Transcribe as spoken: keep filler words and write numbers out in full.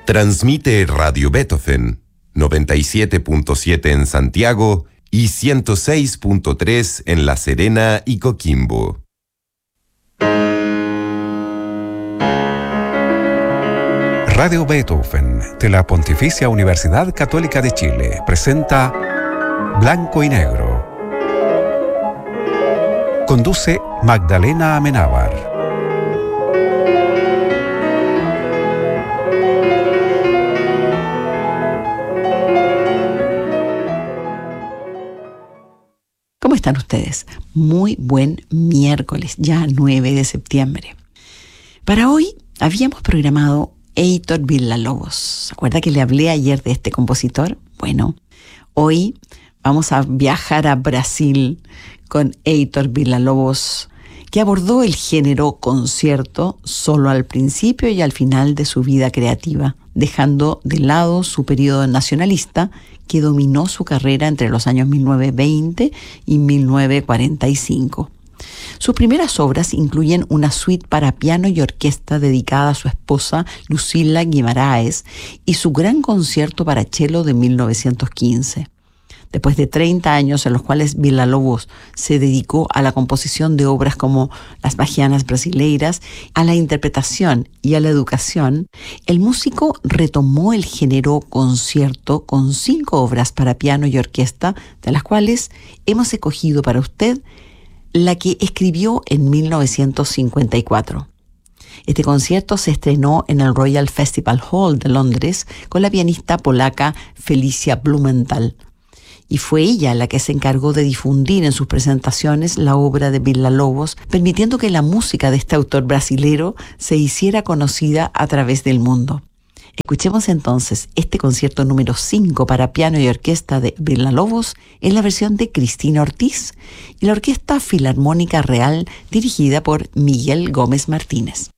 Transmite Radio Beethoven, noventa y siete punto siete en Santiago y ciento seis punto tres en La Serena y Coquimbo. Radio Beethoven de la Pontificia Universidad Católica de Chile presenta Blanco y Negro. Conduce Magdalena Amenábar. ¿Cómo están ustedes? Muy buen miércoles, ya nueve de septiembre. Para hoy habíamos programado Heitor Villa-Lobos. ¿Se acuerda que le hablé ayer de este compositor? Bueno, hoy vamos a viajar a Brasil con Heitor Villa-Lobos, que abordó el género concierto solo al principio y al final de su vida creativa, dejando de lado su periodo nacionalista que dominó su carrera entre los años mil novecientos veinte y mil novecientos cuarenta y cinco. Sus primeras obras incluyen una suite para piano y orquesta dedicada a su esposa Lucila Guimaraes y su gran concierto para cello de mil novecientos quince. Después de treinta años en los cuales Villa-Lobos se dedicó a la composición de obras como Las Bahianas Brasileiras, a la interpretación y a la educación, el músico retomó el género concierto con cinco obras para piano y orquesta, de las cuales hemos escogido para usted la que escribió en mil novecientos cincuenta y cuatro. Este concierto se estrenó en el Royal Festival Hall de Londres con la pianista polaca Felicia Blumenthal. Y fue ella la que se encargó de difundir en sus presentaciones la obra de Villa-Lobos, permitiendo que la música de este autor brasilero se hiciera conocida a través del mundo. Escuchemos entonces este concierto número cinco para piano y orquesta de Villa-Lobos en la versión de Cristina Ortiz y la Orquesta Filarmónica Real dirigida por Miguel Gómez Martínez.